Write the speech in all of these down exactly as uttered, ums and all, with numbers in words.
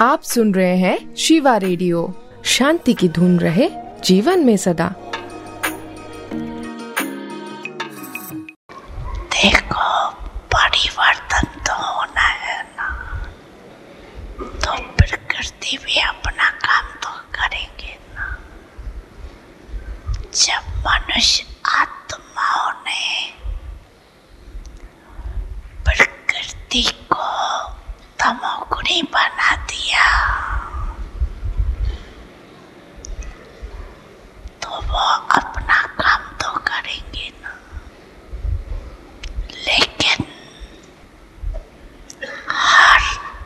आप सुन रहे हैं शिवा रेडियो। शांति की धुन रहे जीवन में सदा। देखो, परिवर्तन तो होना है ना, तो प्रकृति भी अपना काम तो करेंगे ना। जब मनुष्य आत्माओं ने प्रकृति को तमोगुणी बना दिया, तो वो अपना काम तो करेंगे ना। लेकिन हर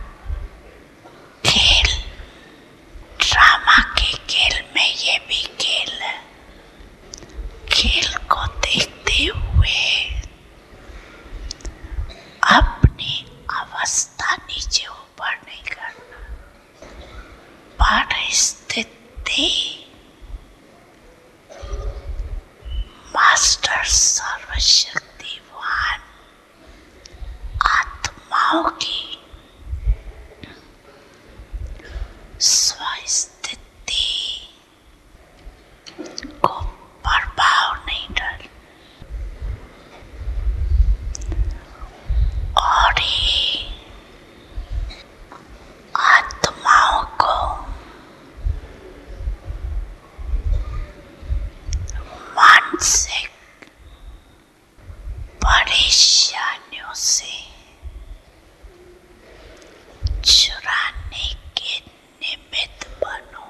खेल, ड्रामा के खेल में ये भी खेल है। खेल को देखते हुए अपनी अवस्था नीचे ऊपर नहीं करना। परिस्थिति मास्टर सर्वशक्तिवान आत्माओं की स्वस्थिति को प्रभाव नहीं डाल, और ही आत्माओं को मानसिक परेशानियों से छुड़ाने के निमित्त बनो।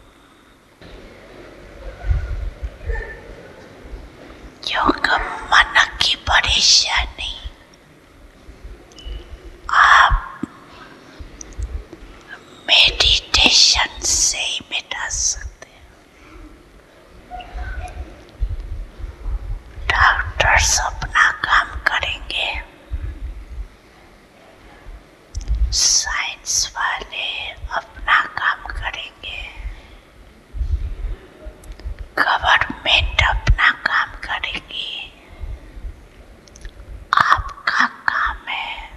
क्योंकि मन की परेशानी आप मेडिटेशन से ही मिटा सकते हैं। डॉक्टर्स अपना काम करेंगे, साइंस वाले अपना काम करेंगे, गवर्नमेंट अपना काम करेगी। आपका काम है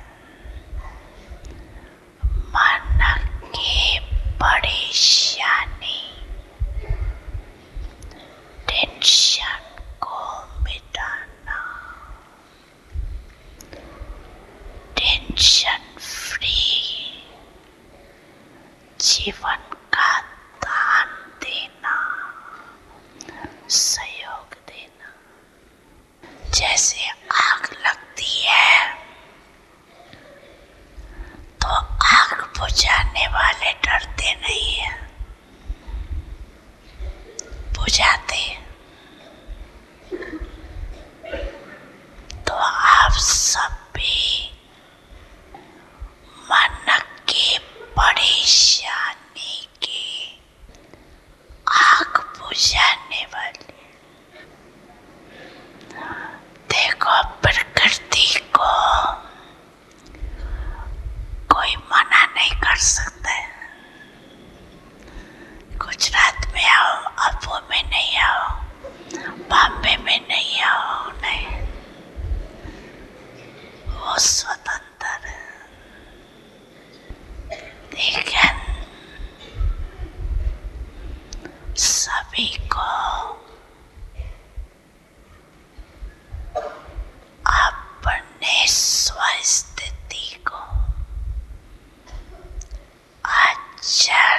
मन की परेशानी, टेंशन को मिटाना। टेंशन फ्री जीवन का दान देना, सहयोग देना। जैसे आग लगती है तो आग बुझाने वाले डरते नहीं है, बुझाते। तो आप सब भी मन की परेशानी की आग बुझाने वाले। देखो, प्रकृति को कोई मना नहीं कर सकता है। गुजरात में आओ, अबू में नहीं आओ, बॉम्बे में नहीं आओ, नहीं। वो स्वतंत्र है। लेकिन सभी को अपने स्वस्थिति को अच्छा